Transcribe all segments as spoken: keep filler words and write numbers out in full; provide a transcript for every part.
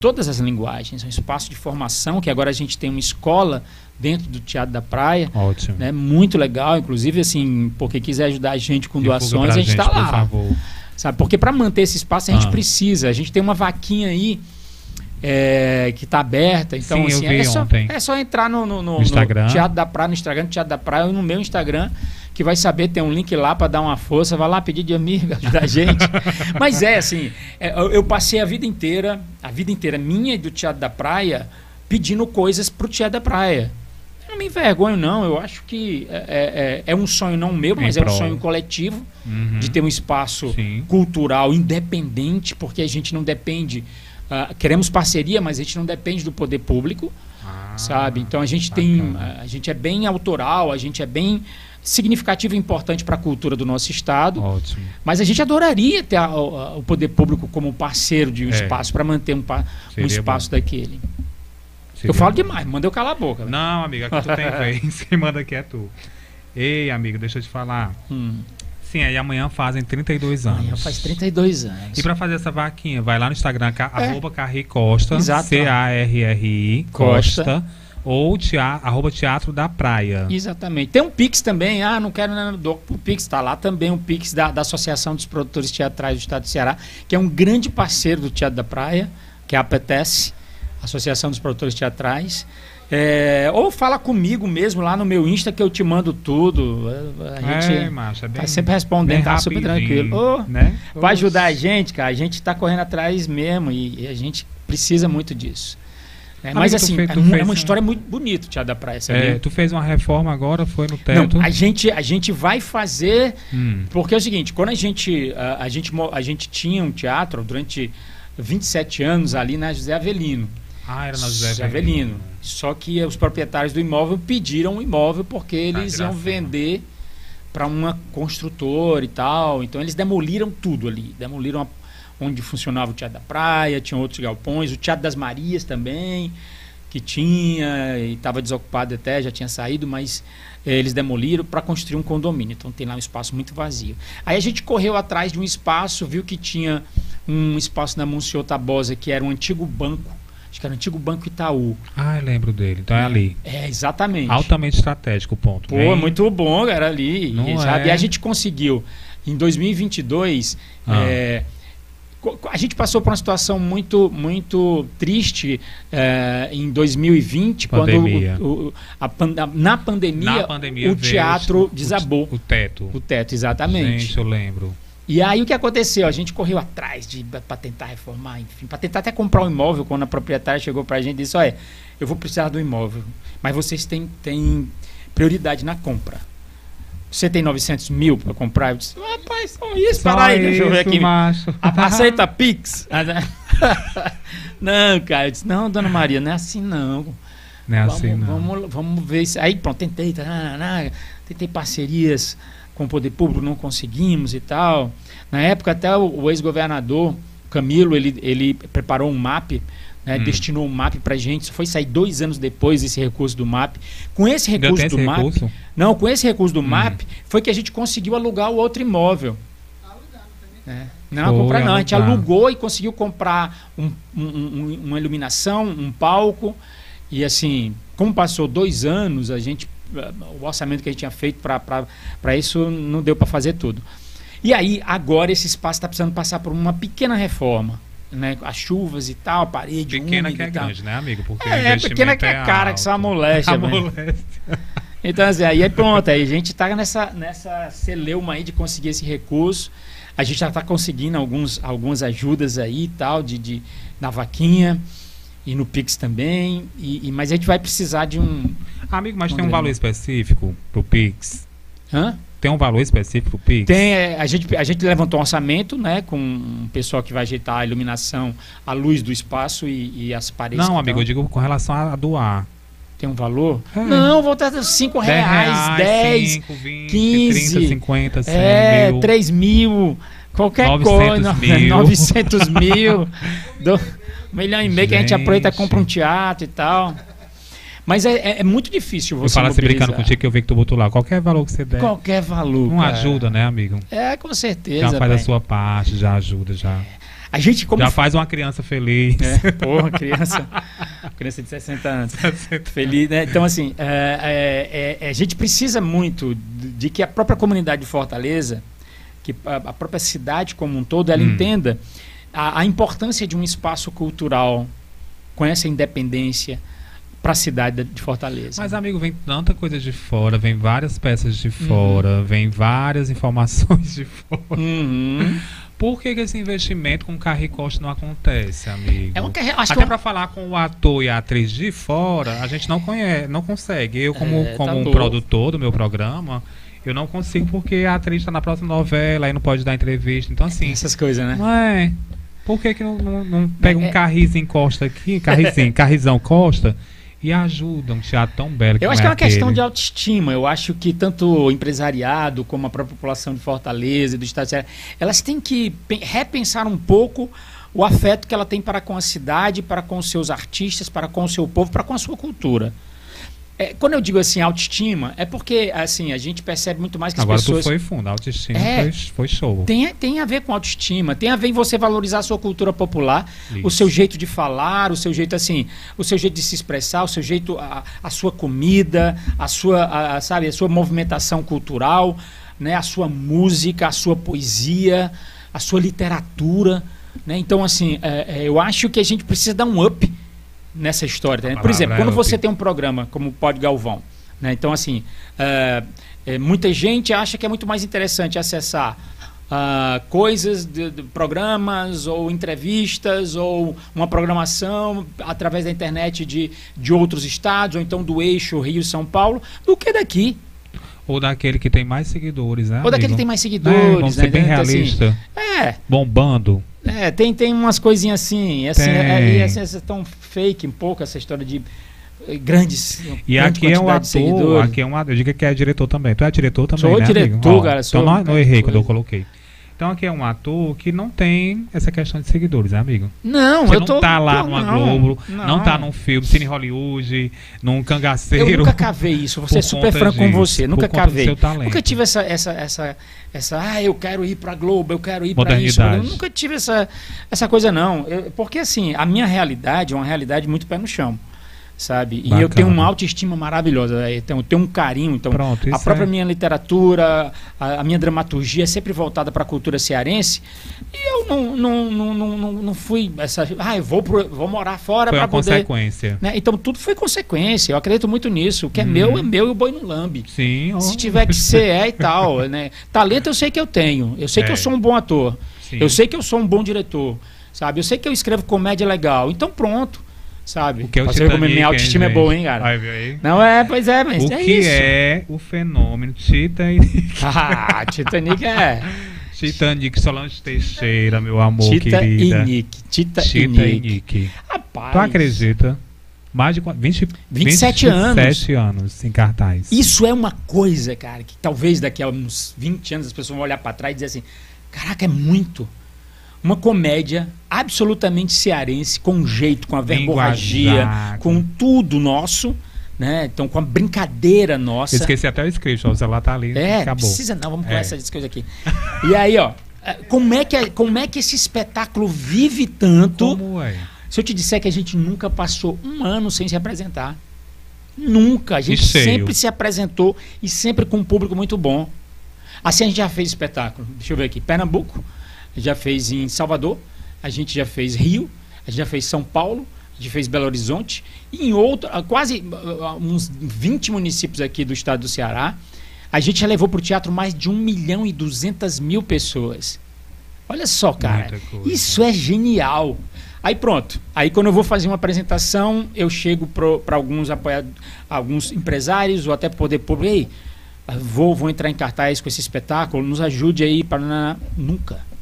todas as linguagens, é um espaço de formação, que agora a gente tem uma escola dentro do Teatro da Praia. Ótimo. Né, muito legal, inclusive assim, porque quiser ajudar a gente com Divulga doações, a gente está lá. Por favor. Sabe? Porque para manter esse espaço a gente ah. precisa, a gente tem uma vaquinha aí é, que está aberta, então Sim, assim, eu vi é, só, ontem. é só entrar no, no, no, no Instagram. no Teatro da Praia, no Instagram, no Teatro da Praia ou no meu Instagram, que vai saber, tem um link lá para dar uma força, vai lá pedir de amigo, ajudar a gente. Mas é assim, é, eu, eu passei a vida inteira, a vida inteira minha e do Teatro da Praia, pedindo coisas pro Teatro da Praia. Eu não me envergonho, não. Eu acho que é, é, é um sonho não meu, mas é um sonho coletivo, uhum. de ter um espaço Sim. cultural independente, porque a gente não depende, uh, queremos parceria, mas a gente não depende do poder público, ah, sabe? Então a gente bacana. tem, a gente é bem autoral, a gente é bem significativo e importante para a cultura do nosso estado. Ótimo. Mas a gente adoraria ter a, a, o poder público como parceiro de um é. espaço, para manter um, um espaço bom. daquele. Seria eu falo bom. demais, manda eu calar a boca. Não, amiga, aqui tu tem vez. Quem manda aqui é tu. Ei, amigo, deixa eu te falar. Hum. Sim, aí amanhã fazem trinta e dois anos. Amanhã faz trinta e dois anos. E pra fazer essa vaquinha, vai lá no Instagram, é. arroba Carri Costa, Exato. C A R R I Costa, Costa ou teatro, arroba Teatro da Praia. Exatamente. Tem um Pix também, ah, não quero nada do o Pix, tá lá também um Pix da, da Associação dos Produtores Teatrais do Estado do Ceará, que é um grande parceiro do Teatro da Praia, que é a APTES, Associação dos Produtores Teatrais. É, ou fala comigo mesmo lá no meu Insta que eu te mando tudo. A gente é, macho, é bem, tá sempre respondendo, tá super tranquilo. Oh, né? Vai ajudar a gente, cara. A gente tá correndo atrás mesmo e, e a gente precisa muito disso. É, mas assim, fez, é, é uma história muito bonita, o Teatro da Praia. É, tu fez uma reforma agora, foi no teto? Não, a gente, a gente vai fazer, hum. porque é o seguinte, quando a gente, a, a, gente, a gente tinha um teatro durante vinte e sete anos ali na José Avelino. Ah, era na José Avelino. Avelino. Só que os proprietários do imóvel pediram o imóvel porque eles ah, iam vender para uma construtora e tal. Então eles demoliram tudo ali. Demoliram a, onde funcionava o Teatro da Praia, tinha outros galpões, o Teatro das Marias também, que tinha e estava desocupado até, já tinha saído, mas eh, eles demoliram para construir um condomínio. Então tem lá um espaço muito vazio. Aí a gente correu atrás de um espaço, viu que tinha um espaço na Monsenhor Tabosa, que era um antigo banco. Acho que era o antigo Banco Itaú. Ah, eu lembro dele. Então é ali. É, exatamente. Altamente estratégico o ponto. Pô, Bem... muito bom, era ali. Não e, sabe? É... E a gente conseguiu, em dois mil e vinte e dois, ah. é, a gente passou por uma situação muito, muito triste é, em dois mil e vinte, pandemia. quando o, o, a, a, na, pandemia, na pandemia o teatro o, desabou. O teto. O teto, exatamente. Gente, eu lembro. E aí o que aconteceu? A gente correu atrás para tentar reformar, enfim, para tentar até comprar um imóvel, quando a proprietária chegou para a gente e disse, olha, eu vou precisar do imóvel, mas vocês têm, têm prioridade na compra. Você tem novecentos mil para comprar? Eu disse, rapaz, só isso, para aí, deixa eu ver aqui. Macho. Aceita Pix? Não, cara, eu disse, não, dona Maria, não é assim não. Não é vamos, assim não. Vamos, vamos ver isso. Aí pronto, tentei, tá, tá, tá, tentei parcerias com o poder público, não conseguimos e tal. Na época até o, o ex-governador Camilo, ele, ele preparou um mapa, né, hum. destinou um mapa pra gente. Isso foi sair dois anos depois desse recurso do mapa. Com esse recurso do mapa, não, com esse recurso do hum. mapa, foi que a gente conseguiu alugar o outro imóvel. É. Não, foi, comprar não, a gente alugou e conseguiu comprar um, um, um, uma iluminação, um palco. E assim, como passou dois anos, a gente o orçamento que a gente tinha feito para isso não deu para fazer tudo. E aí, agora esse espaço está precisando passar por uma pequena reforma, né? As chuvas e tal, a parede pequena úmida que é e tal. grande, né, amigo? Porque é, pequena que é, é cara, alto. Que só a moléstia. Então, assim, aí pronto, aí a gente está nessa, nessa celeuma aí de conseguir esse recurso. A gente já está conseguindo alguns, algumas ajudas aí e tal, de, de, na vaquinha. E no Pix também, e, e, mas a gente vai precisar de um... Ah, amigo, mas um tem um valor específico pro Pix? Hã? Tem um valor específico pro Pix? Tem, é, a, gente, a gente levantou um orçamento, né, com um pessoal que vai ajeitar a iluminação, a luz do espaço e, e as paredes. Não, amigo, eu digo com relação a doar. Tem um valor? É. Não, vou ter cinco reais, dez, cinco, vinte, quinze, trinta, cinquenta, cem, é, mil. três mil, qualquer coisa. Mil. novecentos mil. Do, um milhão e meio que a gente aproveita e compra um teatro e tal. Mas é, é, é muito difícil você eu falo assim, brincando contigo, que eu vi que tu botou lá. Qualquer valor que você der. Qualquer valor. Não cara. Ajuda, né, amigo? É, com certeza. Já faz bem. A sua parte, já ajuda, já. A gente como... Já faz uma criança feliz. É, porra, criança, criança de sessenta anos. Feliz, né? Então, assim, é, é, é, a gente precisa muito de, de que a própria comunidade de Fortaleza, que a, a própria cidade como um todo, ela hum. entenda a, a importância de um espaço cultural com essa independência para a cidade de Fortaleza. Mas, amigo, vem tanta coisa de fora, vem várias peças de fora, uhum. vem várias informações de fora. Uhum. Por que, que esse investimento com Carrie Costa não acontece, amigo? É uma, acho Até que para falar com o ator e a atriz de fora, a gente não conhece, não consegue. Eu, como, é, como tá um novo. produtor do meu programa, eu não consigo porque a atriz está na próxima novela e não pode dar entrevista. Então, assim... Essas coisas, né? Não é... Por que, que não, não, não pega é, um Carrizinho Costa aqui, Carrizinho, Carrizão Costa... E ajuda um teatro tão belo que Eu acho é que é uma aquele. questão de autoestima. Eu acho que tanto o empresariado como a própria população de Fortaleza e do estado de Ceará, elas têm que repensar um pouco o afeto que ela tem para com a cidade, para com os seus artistas, para com o seu povo, para com a sua cultura. É, quando eu digo assim, autoestima, é porque assim, a gente percebe muito mais que as Agora pessoas... Agora tu foi fundo, a autoestima é, foi, foi show. Tem, tem a ver com autoestima, tem a ver em você valorizar a sua cultura popular, Isso. o seu jeito de falar, o seu jeito assim, o seu jeito de se expressar, o seu jeito, a, a sua comida, a sua, a, a, sabe, a sua movimentação cultural, né, a sua música, a sua poesia, a sua literatura, né? Então assim, é, é, eu acho que a gente precisa dar um up nessa história, né? Por exemplo, quando você tem um programa como o Pod Galvão, né? Então assim, uh, é, muita gente acha que é muito mais interessante acessar uh, coisas de, de programas ou entrevistas ou uma programação através da internet de, de outros estados ou então do eixo Rio-São Paulo do que daqui. Ou daquele que tem mais seguidores, né? Ou daquele amigo? que tem mais seguidores, é, vamos né? ser bem Então, realista. Assim, é. Bombando. É, tem, tem umas coisinhas assim, assim, é, e assim, essa tão fake um pouco essa história de eh, grandes e grande aqui é um quantidade de ator, seguidores. aqui é um ator, diga que é diretor também. Tu é diretor também, Sou né, diretor, amigo? cara, Ó, sou então não, não errei quando eu coisa. coloquei. Então aqui é um ator que não tem essa questão de seguidores, né, amigo? Não, Você eu não tô, tá lá tô, numa não, Globo, não. não tá num filme, Cine Hollywood, num cangaceiro. Eu nunca cavei isso, vou ser super franco com você, nunca cavei. Nunca tive essa, essa, essa, essa, ah, eu quero ir pra Globo, eu quero ir pra isso. Eu nunca tive essa, essa coisa, não. Eu, porque assim, a minha realidade é uma realidade muito pé no chão. Sabe? E Bacana. eu tenho uma autoestima maravilhosa, eu tenho, eu tenho um carinho, então Pronto, a própria é... minha literatura, a, a minha dramaturgia é sempre voltada para a cultura cearense, e eu não, não, não, não, não, não fui essa, ah, eu vou, pro, vou morar fora para poder... Foi uma consequência. Né? Então tudo foi consequência, eu acredito muito nisso, o que é hum. meu é meu e o boi não lambe. Sim. Se tiver que ser, é e tal. Né? Talento eu sei que eu tenho, eu sei é. que eu sou um bom ator, Sim. eu sei que eu sou um bom diretor, sabe? Eu sei que eu escrevo comédia legal, então pronto. Sabe? O que é o Você ver como minha autoestima hein, é boa, hein, cara? Vai ver aí. Não é, pois é, mas o é que isso. é o fenômeno Titanic? Ah, Titanic é. Titanic, Solange Teixeira, meu amor, Tita querida. E Nick. Tita, Tita e Nick. e Nick. Rapaz. Tu acredita? Mais de vinte, vinte e sete anos. vinte e sete anos em cartaz. Isso é uma coisa, cara, que talvez daqui a uns vinte anos as pessoas vão olhar pra trás e dizer assim: caraca, é muito. Uma comédia absolutamente cearense, com jeito, com a verborragia, Linguajar, com tudo nosso, né? Então, com a brincadeira nossa. Esqueci até o script, ó, o celular tá ali, é, acabou. Precisa não, vamos é. começar essas coisas aqui. E aí, ó, como é, que, como é que esse espetáculo vive tanto? Como é? Se eu te disser que a gente nunca passou um ano sem se apresentar. Nunca. A gente sempre se apresentou e sempre com um público muito bom. Assim a gente já fez espetáculo. Deixa eu ver aqui. Pernambuco. Já fez em Salvador, a gente já fez Rio, a gente já fez São Paulo, a gente fez Belo Horizonte, e em outro, quase uns vinte municípios aqui do estado do Ceará, a gente já levou para o teatro mais de um milhão e duzentas mil pessoas. Olha só, cara, isso é genial. Aí pronto, aí quando eu vou fazer uma apresentação, eu chego para alguns apoiadores, alguns empresários ou até poder público, ei, vou, vou entrar em cartaz com esse espetáculo, nos ajude aí para... Nunca.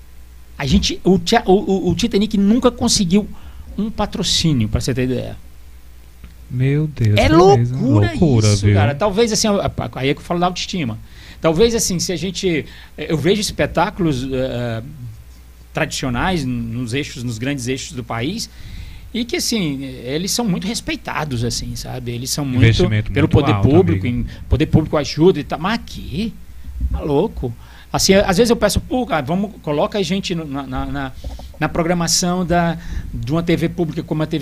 A gente, o, o, o Titanic nunca conseguiu um patrocínio, para você ter ideia. Meu Deus. É loucura, loucura isso, viu? cara. Talvez assim, aí é que eu falo da autoestima. Talvez assim, se a gente, eu vejo espetáculos uh, tradicionais nos eixos, nos grandes eixos do país, e que assim, eles são muito respeitados, assim, sabe? Eles são muito pelo muito poder alto, público, amigo. em poder público ajuda e tal. Mas aqui, tá louco. Assim, às vezes eu peço, pô, cara, vamos, coloca a gente na, na, na, na programação da, de uma T V pública como a T V